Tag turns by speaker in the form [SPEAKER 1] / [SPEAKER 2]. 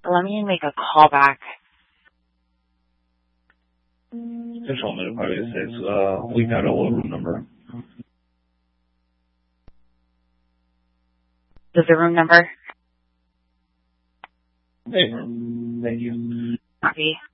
[SPEAKER 1] Let me make a call back.
[SPEAKER 2] Just told me to probably say, we got a room number.
[SPEAKER 1] Does the room number?
[SPEAKER 2] Hey, room. Thank you.
[SPEAKER 1] Copy.